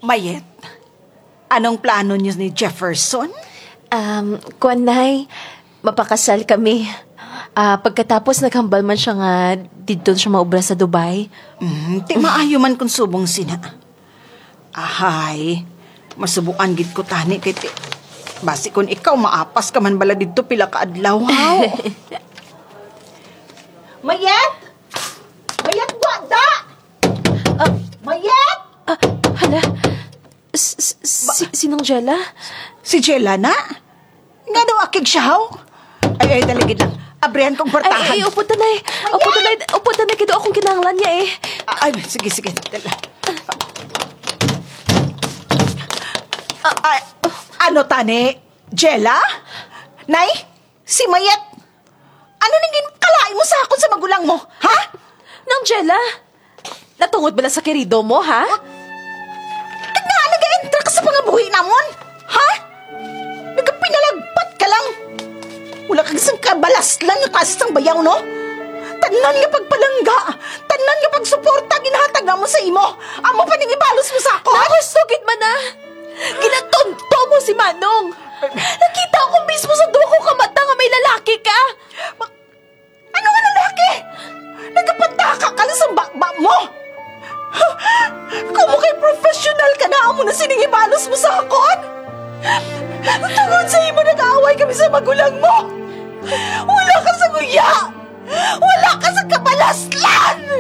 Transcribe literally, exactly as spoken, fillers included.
Mayet, anong plano niyo ni Jefferson? Um, Kuanay, mapakasal kami. Ah, pagkatapos naghambal man siya nga dito siya maubra sa Dubai. Mm, ti maayo man kung subong sina. Ahay, masubukan gid ko tani kay ti. Basi kung ikaw maapas ka man bala dito pila ka adlaw. Haw. Mayet! Mayet wada! Ah, Mayet! ah, hala, S- s- si- sinong Jella? Si Jella na? Nga daw akig siya, haw? Ay, ay, daligid lang. Abrihan kong portahan. Ay, ay, upo tanay. Upo tanay, upo tanay, kido akong kinahanglan niya eh. Ay, sige, sige. Ah, ay, ano, tani? Jella? Nay? Si Mayet? Ano nang kalain mo sa akon sa magulang mo? Ha? Nang Jella? Natungod ba na sa kerido mo, ha? At nga, nag-entra ka sa pangabuhi namon? Ha? Nagpinalagpat ka lang? Wala kang isang kabalas lang yung kasang bayaw, no? Tanan nga pagpalangga, tanan nga pagsuporta, ginahatag na mo sa imo. Amo pa ning ibalos mo sa ako. Nakustugid man na! Ginatonto mo si Manong! Nakita ko mismo sa duwa ko kamata nga may lalaki ka! Ma- ano nga lalaki? Nagapataka ka lang sa bakba mo? Kung mo kay professional ka na, amo na sining ibalos mo sa akon? Tungod sa imo nag-aaway kami sa magulang mo. Wala ka sa nguya! Wala ka sa kabalaslan!